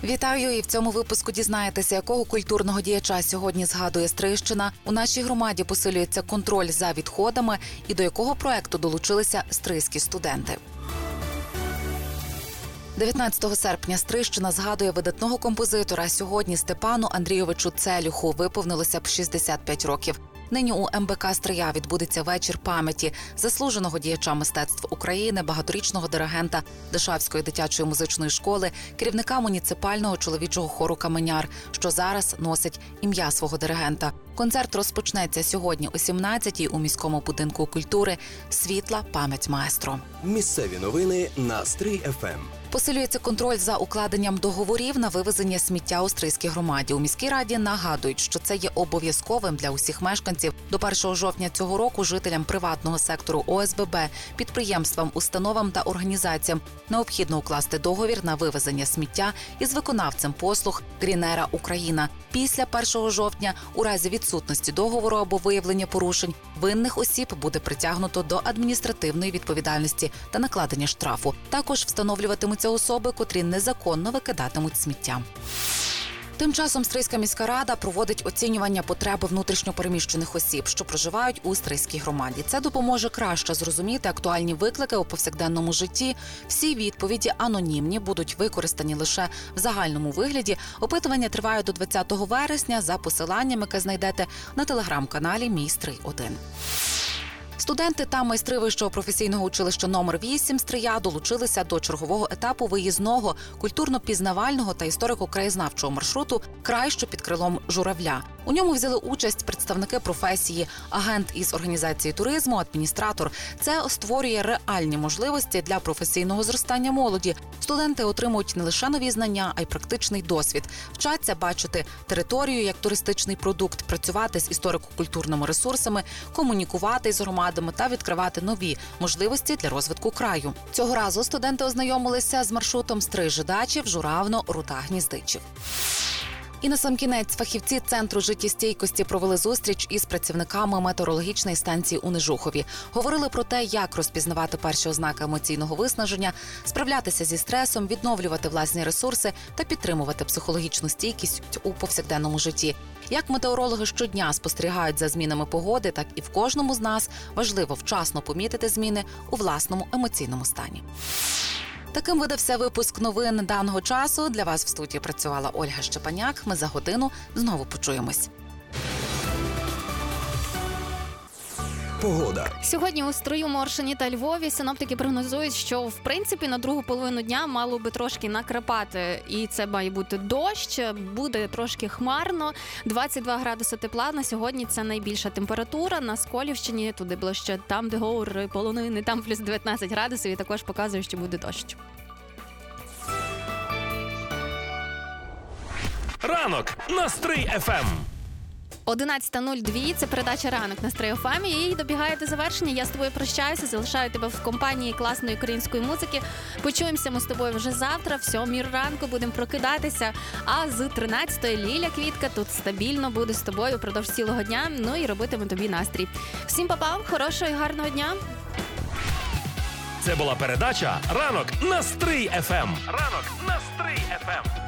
Вітаю! І в цьому випуску дізнаєтеся, якого культурного діяча сьогодні згадує Стрийщина. У нашій громаді посилюється контроль за відходами і до якого проекту долучилися стрийські студенти. 19 серпня Стрийщина згадує видатного композитора. Сьогодні Степану Андрійовичу Целюху виповнилося б 65 років. Нині у МБК Стрия відбудеться вечір пам'яті заслуженого діяча мистецтв України, багаторічного диригента Дишавської дитячої музичної школи, керівника муніципального чоловічого хору «Каменяр», що зараз носить ім'я свого диригента. Концерт розпочнеться сьогодні о 17-й у міському будинку культури «Світла пам'ять маестро». Місцеві новини на Стрий ФМ. Посилюється контроль за укладенням договорів на вивезення сміття у Стрийській громаді. У міській раді нагадують, що це є обов'язковим для усіх мешканців. До 1 жовтня цього року жителям приватного сектору ОСББ, підприємствам, установам та організаціям необхідно укласти договір на вивезення сміття із виконавцем послуг «Грінера Україна». Після 1 жовтня, у разі відсутності договору або виявлення порушень, винних осіб буде притягнуто до адміністративної відповідальності та накладення штрафу. Також встановлюватимуться особи, котрі незаконно викидатимуть сміття. Тим часом Стрийська міська рада проводить оцінювання потреби внутрішньопереміщених осіб, що проживають у Стрийській громаді. Це допоможе краще зрозуміти актуальні виклики у повсякденному житті. Всі відповіді анонімні, будуть використані лише в загальному вигляді. Опитування триває до 20 вересня за посиланням, яке знайдете на телеграм-каналі «Мій Стрий-1». Студенти та майстри Вищого професійного училища номер 8 Стрия долучилися до чергового етапу виїзного, культурно-пізнавального та історико-краєзнавчого маршруту «Край, що під крилом журавля». У ньому взяли участь представники професії, агент із організації туризму, адміністратор. Це створює реальні можливості для професійного зростання молоді. Студенти отримують не лише нові знання, а й практичний досвід. Вчаться бачити територію як туристичний продукт, працювати з історико-культурними ресурсами, комунікувати з громадами та відкривати нові можливості для розвитку краю. Цього разу студенти ознайомилися з маршрутом Стрий-Жидачів, Журавно, Руда, Гніздичів. І насамкінець фахівці Центру життєстійкості провели зустріч із працівниками метеорологічної станції у Нежухові. Говорили про те, як розпізнавати перші ознаки емоційного виснаження, справлятися зі стресом, відновлювати власні ресурси та підтримувати психологічну стійкість у повсякденному житті. Як метеорологи щодня спостерігають за змінами погоди, так і в кожному з нас важливо вчасно помітити зміни у власному емоційному стані. Таким видався випуск новин даного часу. Для вас в студії працювала Ольга Щепаняк. Ми за годину знову почуємось. Погода. Сьогодні у Стрию, Моршині та Львові синоптики прогнозують, що в принципі на другу половину дня мало би трошки накрапати. І це має бути дощ, буде трошки хмарно. 22 градуси тепла на сьогодні це найбільша температура. На Сколівщині, туди ближче, там де гори, полонини, там плюс 19 градусів і також показує, що буде дощ. Ранок на Стрий ФМ. 11:02 – це передача «Ранок» на Стрий ФМ. І добігає до завершення. Я з тобою прощаюся, залишаю тебе в компанії класної української музики. Почуємося ми з тобою вже завтра, в 7 ранку будемо прокидатися. А з 13-ї Ліля Квітка тут стабільно буде з тобою впродовж цілого дня, ну і робитиме тобі настрій. Всім па-па, хорошого і гарного дня! Це була передача «Ранок на Стрий ФМ». «Ранок на Стрий ФМ».